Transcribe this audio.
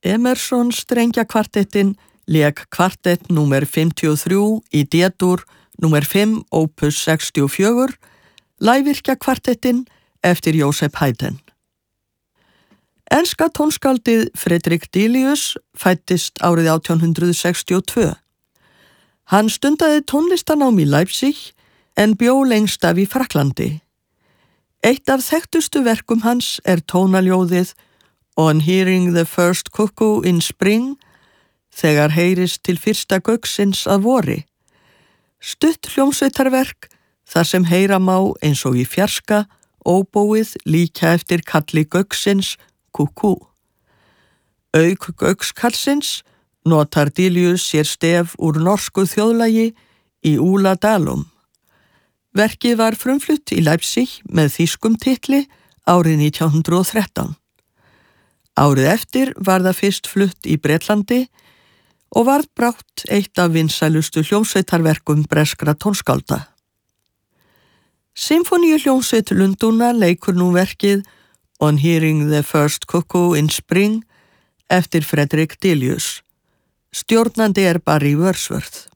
Emerson strengjakvartettin lék kvartett númer 53 í D-dur númer 5 opus 64, lægvirkjakvartettin eftir Jósef Haydn. Enska tónskáldið Frederick Delius fæddist árið 1862. Hann stundaði tónlistarnám í Leipzig en bjó lengst af í Frakklandi. Eitt af þekktustu verkum hans tónaljóðið On Hearing the First Cuckoo in Spring, þegar heyrist til fyrsta gauksins að vori. Stutt hljómsveitarverk þar sem heyra má eins og í fjarska óbóið líka eftir kalli gauksins kúkú. Auk gaukskallsins notar Delius sér stef úr norsku þjóðlagi í Úla Dalum. Verkið var frumflutt í Leipzig með þýskum titli árið 1913. Árið eftir var það fyrst flutt í Bretlandi og varð brátt eitt af vinsælustu hljómsveitarverkum breskra tónskálda. Sinfoníuhljómsveit Lundúna leikur nú verkið On Hearing the First Cuckoo in Spring eftir Frederick Delius. Stjórnandi Barry Wordsworth.